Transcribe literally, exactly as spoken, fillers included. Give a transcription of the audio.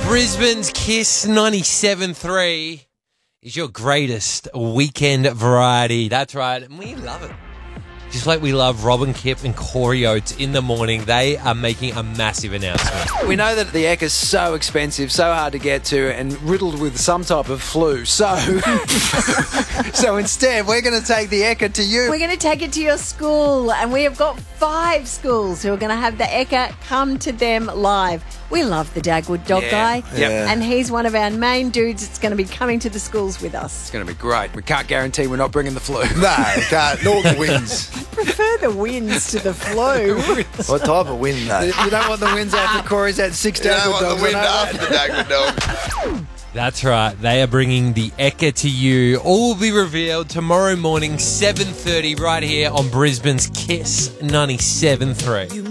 Brisbane's Kiss ninety-seven three is your greatest weekend variety. That's right, and we love it. Just like we love Robin Kip and Corey Oates in the morning, they are making a massive announcement. We know that the Ekka is so expensive, so hard to get to, and riddled with some type of flu. So, so instead, we're going to take the Ekka to you. We're going to take it to your school, and we have got five schools who are going to have the Ekka come to them live. We love the Dagwood dog Yeah. guy, Yeah. and he's one of our main dudes that's going to be coming to the schools with us. It's going to be great. We can't guarantee we're not bringing the flu. No, can't. Nor the winds. Prefer the winds to the flu. What type of wind, though? You don't want the winds after Corey's had six You don't Dagwood want the dogs. wind I know after the Dagwood dog. That's right, they are bringing the Ekka to you. All will be revealed tomorrow morning, seven thirty, right here on Brisbane's Kiss ninety-seven three.